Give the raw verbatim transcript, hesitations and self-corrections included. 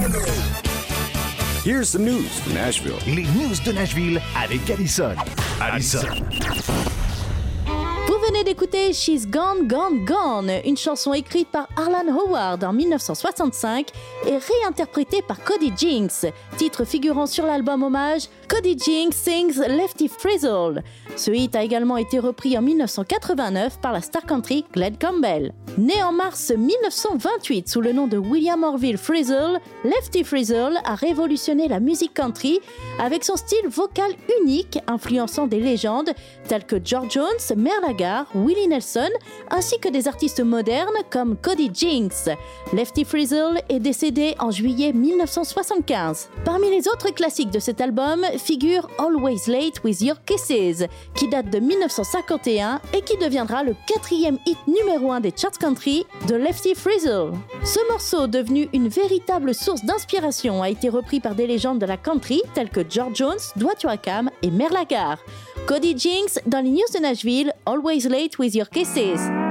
Here's the news from Nashville. Les news de Nashville avec Allison. Allison. Vous venez d'écouter She's Gone, Gone, Gone, une chanson écrite par Arlan Howard en dix-neuf cent soixante-cinq et réinterprétée par Cody Jinks, titre figurant sur l'album hommage Cody Jinks Sings Lefty Frizzle. Ce hit a également été repris en dix-neuf cent quatre-vingt-neuf par la star country Glen Campbell. Né en mars dix-neuf cent vingt-huit sous le nom de William Orville Frizzle, Lefty Frizzle a révolutionné la musique country avec son style vocal unique influençant des légendes telles que George Jones, Merle Haggard, Willie Nelson ainsi que des artistes modernes comme Cody Jinks. Lefty Frizzle est décédé en juillet dix-neuf cent soixante-quinze. Parmi les autres classiques de cet album figure Always Late With Your Kisses, qui date de dix-neuf cent cinquante et un et qui deviendra le quatrième hit numéro un des charts country de Lefty Frizzle. Ce morceau, devenu une véritable source d'inspiration, a été repris par des légendes de la country telles que George Jones, Dwight Yoakam et Merle Haggard. Cody Jinks dans les news de Nashville, Always Late With Your Kisses.